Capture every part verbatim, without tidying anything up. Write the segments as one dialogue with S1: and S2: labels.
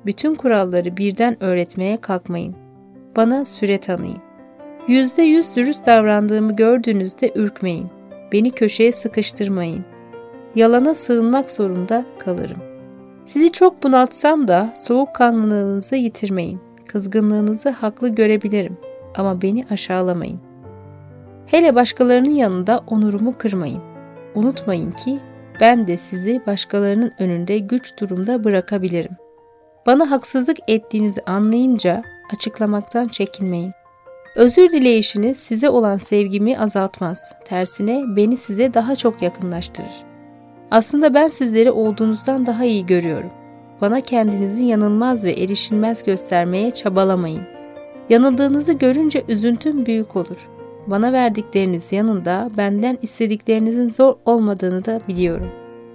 S1: Bütün kuralları birden öğretmeye kalkmayın. Bana süre tanıyın. Yüzde yüz dürüst davrandığımı gördüğünüzde ürkmeyin. Beni köşeye sıkıştırmayın. Yalana sığınmak zorunda kalırım. Sizi çok bunaltsam da soğukkanlılığınızı yitirmeyin. Kızgınlığınızı haklı görebilirim ama beni aşağılamayın. Hele başkalarının yanında onurumu kırmayın. Unutmayın ki ben de sizi başkalarının önünde güç durumda bırakabilirim. Bana haksızlık ettiğinizi anlayınca açıklamaktan çekinmeyin. Özür dileyişiniz size olan sevgimi azaltmaz. Tersine beni size daha çok yakınlaştırır. Aslında ben sizleri olduğunuzdan daha iyi görüyorum. Bana kendinizi yanılmaz ve erişilmez göstermeye çabalamayın. Yanıldığınızı görünce üzüntüm büyük olur. Bana verdikleriniz yanında benden istediklerinizin zor olmadığını da biliyorum.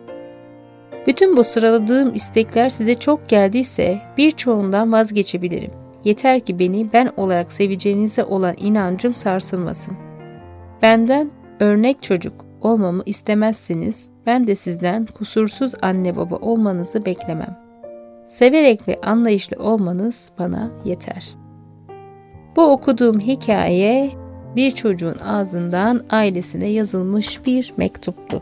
S1: Bütün bu sıraladığım istekler size çok geldiyse birçoğundan vazgeçebilirim. Yeter ki beni ben olarak seveceğinize olan inancım sarsılmasın. Benden örnek çocuk olmamı istemezseniz ben de sizden kusursuz anne baba olmanızı beklemem. Severek ve anlayışlı olmanız bana yeter. Bu okuduğum hikaye bir çocuğun ağzından ailesine yazılmış bir mektuptu.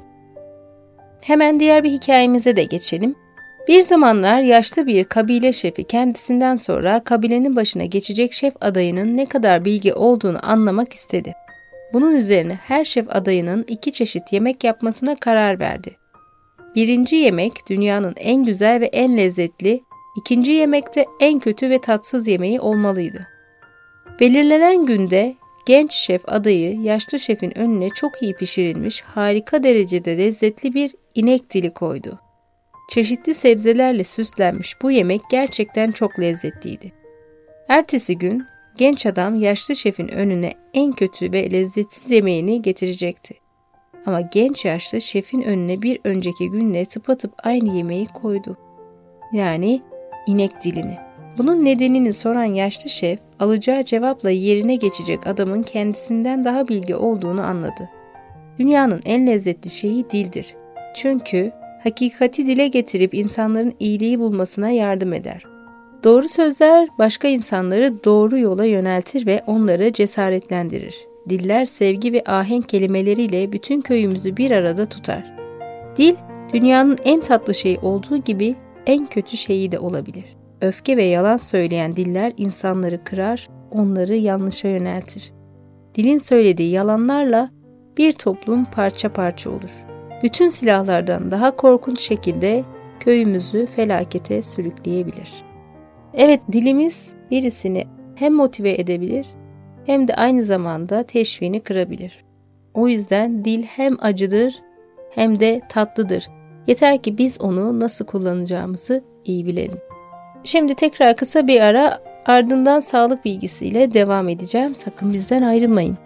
S1: Hemen diğer bir hikayemize de geçelim. Bir zamanlar yaşlı bir kabile şefi kendisinden sonra kabilenin başına geçecek şef adayının ne kadar bilgi olduğunu anlamak istedi. Bunun üzerine her şef adayının iki çeşit yemek yapmasına karar verdi. Birinci yemek dünyanın en güzel ve en lezzetli, ikinci yemekte en kötü ve tatsız yemeği olmalıydı. Belirlenen günde genç şef adayı yaşlı şefin önüne çok iyi pişirilmiş, harika derecede lezzetli bir inek dili koydu. Çeşitli sebzelerle süslenmiş bu yemek gerçekten çok lezzetliydi. Ertesi gün genç adam yaşlı şefin önüne en kötü ve lezzetsiz yemeğini getirecekti. Ama genç yaşlı şefin önüne bir önceki günle tıpatıp aynı yemeği koydu. Yani inek dilini. Bunun nedenini soran yaşlı şef, alacağı cevapla yerine geçecek adamın kendisinden daha bilgi olduğunu anladı. Dünyanın en lezzetli şeyi dildir. Çünkü hakikati dile getirip insanların iyiliği bulmasına yardım eder. Doğru sözler başka insanları doğru yola yöneltir ve onları cesaretlendirir. Diller sevgi ve ahenk kelimeleriyle bütün köyümüzü bir arada tutar. Dil, dünyanın en tatlı şeyi olduğu gibi en kötü şeyi de olabilir. Öfke ve yalan söyleyen diller insanları kırar, onları yanlışa yöneltir. Dilin söylediği yalanlarla bir toplum parça parça olur. Bütün silahlardan daha korkunç şekilde köyümüzü felakete sürükleyebilir. Evet, dilimiz birisini hem motive edebilir hem de aynı zamanda teşviğini kırabilir. O yüzden dil hem acıdır hem de tatlıdır. Yeter ki biz onu nasıl kullanacağımızı iyi bilelim. Şimdi tekrar kısa bir ara, ardından sağlık bilgisiyle devam edeceğim. Sakın bizden ayrılmayın.